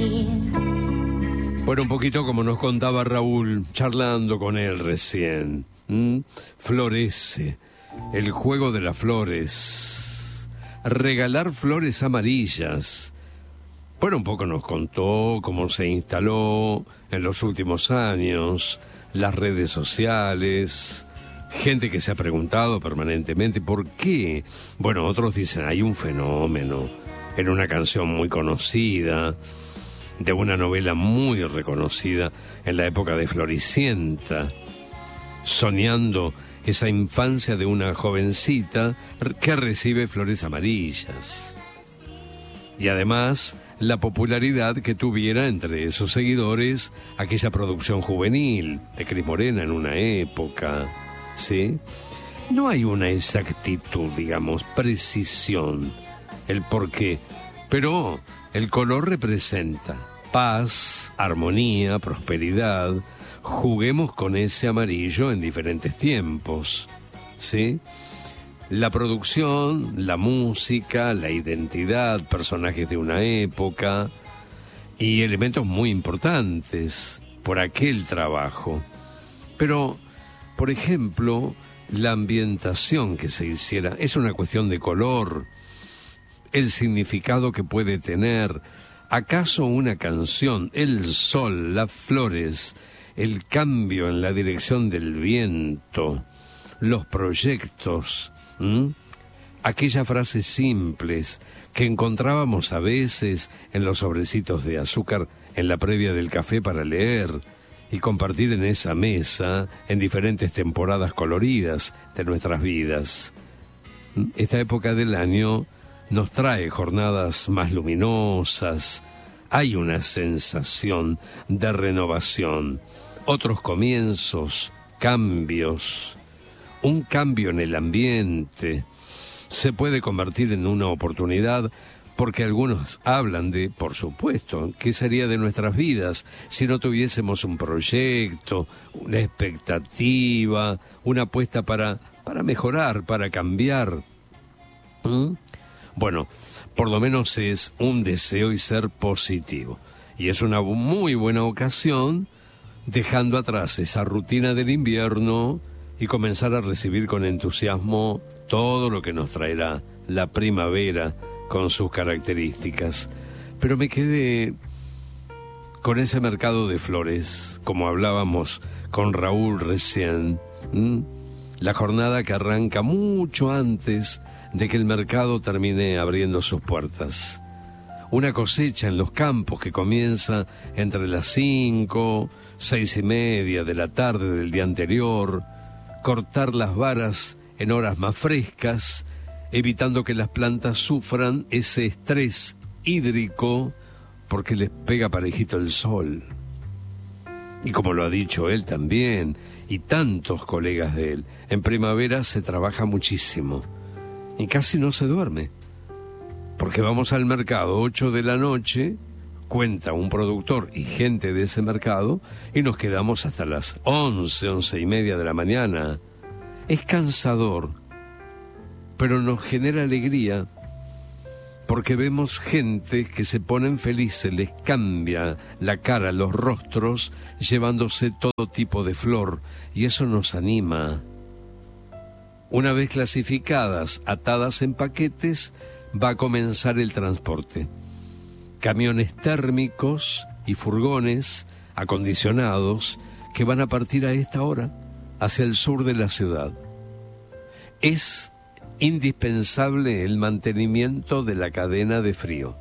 Bueno, un poquito como nos contaba Raúl, charlando con él recién. Florece, el juego de las flores. Regalar flores amarillas. Bueno, un poco nos contó cómo se instaló en los últimos años, las redes sociales, gente que se ha preguntado permanentemente por qué. Bueno, otros dicen, hay un fenómeno en una canción muy conocida, de una novela muy reconocida en la época de Floricienta, soñando esa infancia de una jovencita que recibe flores amarillas. Y además, la popularidad que tuviera entre sus seguidores aquella producción juvenil de Cris Morena en una época, ¿sí? No hay una exactitud, digamos, precisión, el porqué, pero el color representa paz, armonía, prosperidad. Juguemos con ese amarillo en diferentes tiempos, ¿sí? La producción, la música, la identidad, personajes de una época y elementos muy importantes por aquel trabajo. Pero, por ejemplo, la ambientación que se hiciera es una cuestión de color, el significado que puede tener. ¿Acaso una canción, el sol, las flores, el cambio en la dirección del viento, los proyectos, aquellas frases simples que encontrábamos a veces en los sobrecitos de azúcar en la previa del café para leer y compartir en esa mesa en diferentes temporadas coloridas de nuestras vidas? Esta época del año nos trae jornadas más luminosas, hay una sensación de renovación, otros comienzos, cambios. Un cambio en el ambiente se puede convertir en una oportunidad porque algunos hablan de, por supuesto, ¿qué sería de nuestras vidas si no tuviésemos un proyecto, una expectativa, una apuesta para mejorar, para cambiar? Bueno, por lo menos es un deseo y ser positivo. Y es una muy buena ocasión, dejando atrás esa rutina del invierno y comenzar a recibir con entusiasmo todo lo que nos traerá la primavera con sus características. Pero me quedé con ese mercado de flores, como hablábamos con Raúl recién. La jornada que arranca mucho antes de que el mercado termine abriendo sus puertas. Una cosecha en los campos que comienza entre las 5, 6:30 de la tarde del día anterior, cortar las varas en horas más frescas, evitando que las plantas sufran ese estrés hídrico porque les pega parejito el sol. Y como lo ha dicho él también, y tantos colegas de él, en primavera se trabaja muchísimo y casi no se duerme, porque vamos al mercado 8 de la noche, cuenta un productor y gente de ese mercado, y nos quedamos hasta las 11, 11:30 de la mañana. Es cansador, pero nos genera alegría, porque vemos gente que se ponen felices, les cambia la cara, los rostros, llevándose todo tipo de flor, y eso nos anima. Una vez clasificadas, atadas en paquetes, va a comenzar el transporte. Camiones térmicos y furgones acondicionados que van a partir a esta hora hacia el sur de la ciudad. Es indispensable el mantenimiento de la cadena de frío.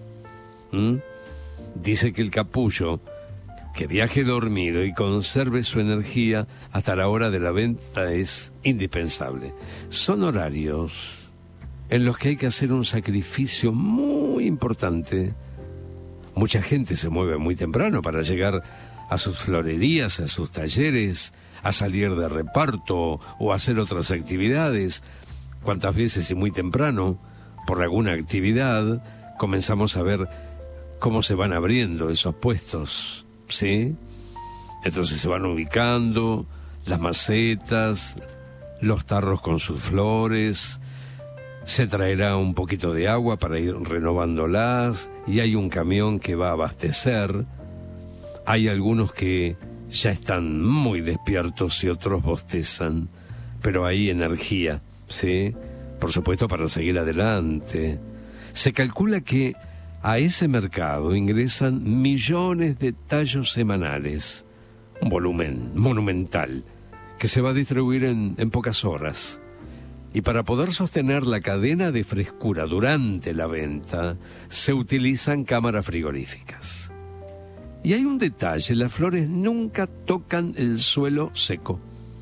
Dice que el capullo que viaje dormido y conserve su energía hasta la hora de la venta es indispensable. Son horarios en los que hay que hacer un sacrificio muy importante. Mucha gente se mueve muy temprano para llegar a sus florerías, a sus talleres, a salir de reparto o a hacer otras actividades. ¿Cuántas veces y muy temprano, por alguna actividad, comenzamos a ver cómo se van abriendo esos puestos? ¿Sí? Entonces se van ubicando las macetas, los tarros con sus flores, Se traerá un poquito de agua para ir renovándolas y hay un camión que va a abastecer. Hay algunos que ya están muy despiertos y otros bostezan, pero hay energía, ¿sí? Por supuesto, para seguir adelante. Se calcula que a ese mercado ingresan millones de tallos semanales, un volumen monumental que se va a distribuir en pocas horas. Y para poder sostener la cadena de frescura durante la venta, se utilizan cámaras frigoríficas. Y hay un detalle, las flores nunca tocan el suelo seco.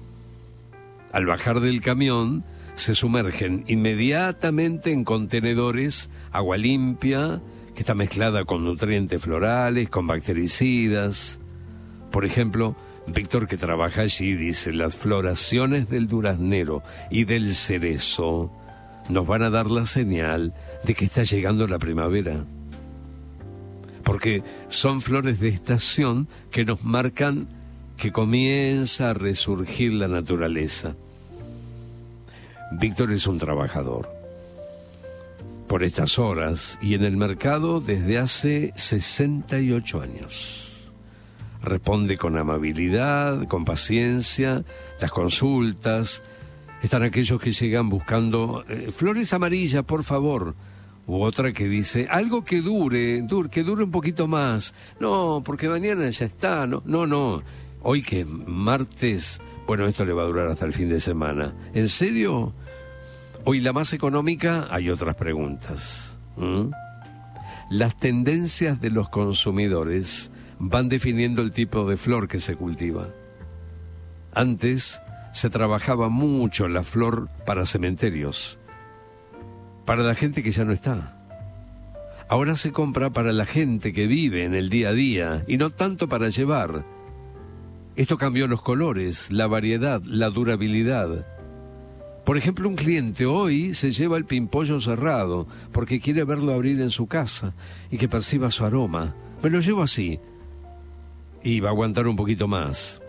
Al bajar del camión, se sumergen inmediatamente en contenedores, agua limpia, que está mezclada con nutrientes florales, con bactericidas. Por ejemplo, Víctor, que trabaja allí, dice: las floraciones del duraznero y del cerezo nos van a dar la señal de que está llegando la primavera. Porque son flores de estación que nos marcan que comienza a resurgir la naturaleza. Víctor es un trabajador. Por estas horas y en el mercado desde hace 68 años. Responde con amabilidad, con paciencia, las consultas. Están aquellos que llegan buscando flores amarillas, por favor. U otra que dice, algo que dure un poquito más. No, porque mañana ya está. No. Hoy que martes, bueno, esto le va a durar hasta el fin de semana. ¿En serio? Hoy la más económica, hay otras preguntas. Las tendencias de los consumidores van definiendo el tipo de flor que se cultiva. Antes se trabajaba mucho la flor para cementerios, para la gente que ya no está. Ahora se compra para la gente que vive en el día a día y no tanto para llevar. Esto cambió los colores, la variedad, la durabilidad. Por ejemplo, un cliente hoy se lleva el pimpollo cerrado porque quiere verlo abrir en su casa y que perciba su aroma. Me lo llevo así y va a aguantar un poquito más.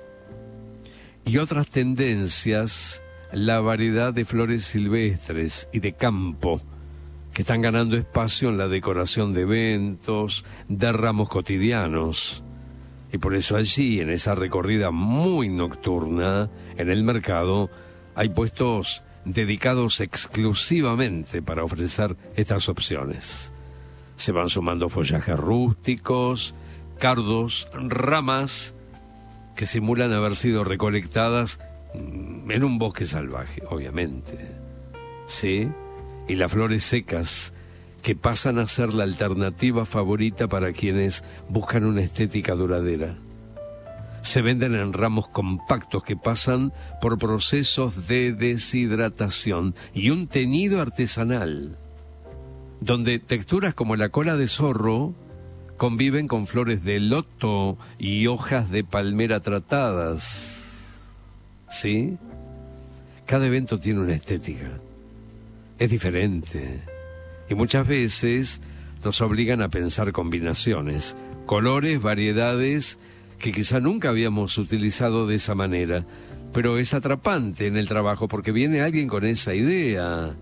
Y otras tendencias, la variedad de flores silvestres y de campo, que están ganando espacio en la decoración de eventos, de ramos cotidianos. Y por eso allí, en esa recorrida muy nocturna, en el mercado, hay puestos dedicados exclusivamente para ofrecer estas opciones. Se van sumando follajes rústicos, cardos, ramas que simulan haber sido recolectadas en un bosque salvaje, obviamente. ¿Sí? Y las flores secas que pasan a ser la alternativa favorita para quienes buscan una estética duradera. Se venden en ramos compactos que pasan por procesos de deshidratación y un teñido artesanal, donde texturas como la cola de zorro conviven con flores de loto y hojas de palmera tratadas. ¿Sí? Cada evento tiene una estética. Es diferente. Y muchas veces nos obligan a pensar combinaciones, colores, variedades que quizá nunca habíamos utilizado de esa manera. Pero es atrapante en el trabajo porque viene alguien con esa idea.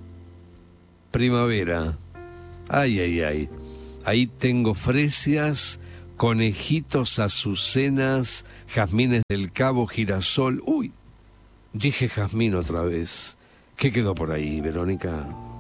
Primavera. Ay. Ahí tengo fresias, conejitos, azucenas, jazmines del Cabo, girasol. Uy, dije jazmín otra vez. ¿Qué quedó por ahí, Verónica?